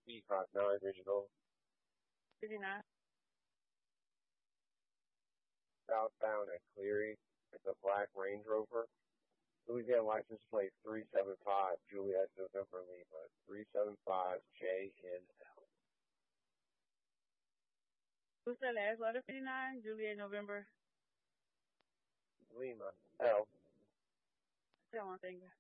B59 Regional. 59. Southbound at Cleary. It's a black Range Rover. Louisiana license plate 375 Juliet November Lima. 375 JNL. Who's the last letter? 59. Juliet November. Lima L. Tell one thing.